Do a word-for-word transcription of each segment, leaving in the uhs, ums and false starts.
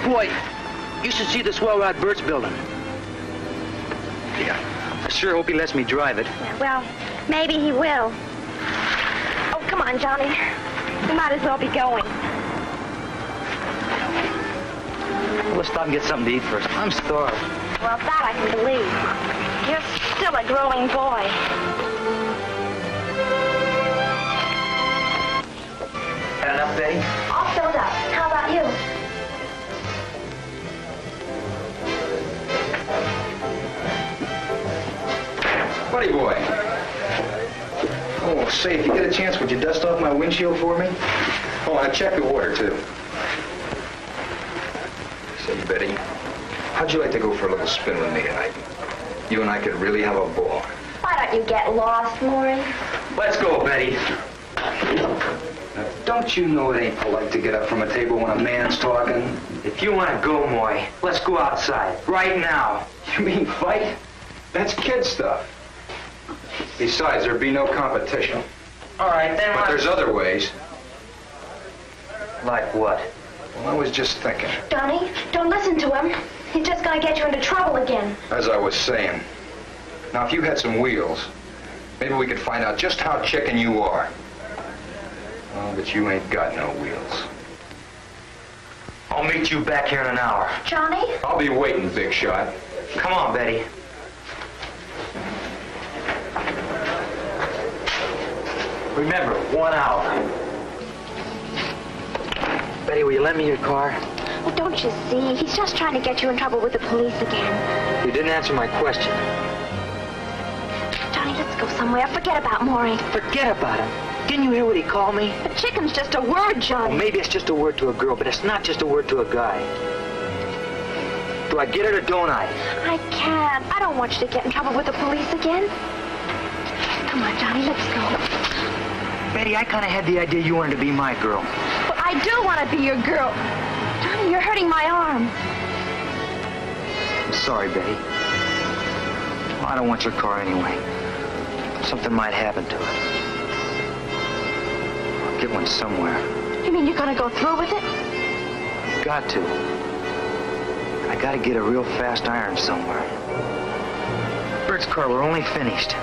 Boy, you should see the swell rod Bert's building. Yeah. I sure hope he lets me drive it. Yeah, well, maybe he will. Oh, come on, Johnny. We might as well be going. Let's stop and get something to eat first. I'm starved. Well, that I can believe. You're still a growing boy. Had enough, Betty? All filled up. How about you? Buddy boy. Oh, say, if you get a chance, would you dust off my windshield for me? Oh, and check the water, too. Say, Betty, how'd you like to go for a little spin with me tonight? You and I could really have a ball. Why don't you get lost, Maury? Let's go, Betty. Now, don't you know it ain't polite to get up from a table when a man's talking? If you want to go, Moy, let's go outside. Right now. You mean fight? That's kid stuff. Besides, there'd be no competition. All right, then. But there's other ways. Like what? Well, I was just thinking. Johnny, don't listen to him. He's just gonna get you into trouble again. As I was saying. Now, if you had some wheels, maybe we could find out just how chicken you are. Oh, but you ain't got no wheels. I'll meet you back here in an hour. Johnny? I'll be waiting, big shot. Come on, Betty. Remember, one hour. Betty, will you lend me your car? Well, don't you see? He's just trying to get you in trouble with the police again. You didn't answer my question. Johnny, let's go somewhere. Forget about Maury. Forget about him. Didn't you hear what he called me? But chicken's just a word, Johnny. Well, maybe it's just a word to a girl, but it's not just a word to a guy. Do I get it or don't I? I can't. I don't want you to get in trouble with the police again. Come on, Johnny, let's go. Betty, I kind of had the idea you wanted to be my girl. Well, I do want to be your girl. Johnny, you're hurting my arm. I'm sorry, Betty. Well, I don't want your car anyway. Something might happen to it. I'll get one somewhere. You mean you're going to go through with it? Got to. I got to get a real fast iron somewhere. Bert's car, we're only finished.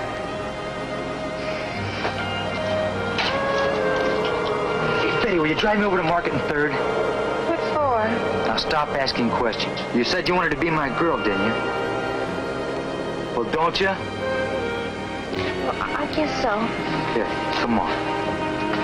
Betty, will you drive me over to Market and Third? What for? Now stop asking questions. You said you wanted to be my girl, didn't you? Well, don't you? Well, I guess so. Here, come on.